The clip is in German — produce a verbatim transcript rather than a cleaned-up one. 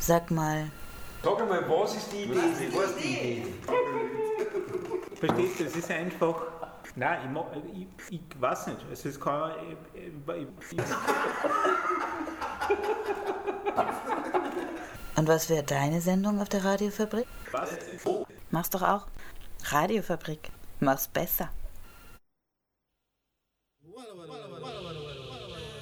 Sag mal. Sag einmal, was ist die Idee? Was ist die Idee? Verstehst du, es ist einfach. Nein, ich, mag, ich, ich weiß nicht. Es ist kein. Ich, ich, Und was wäre deine Sendung auf der Radiofabrik? was? Mach's doch auch. Radiofabrik. Mach's besser.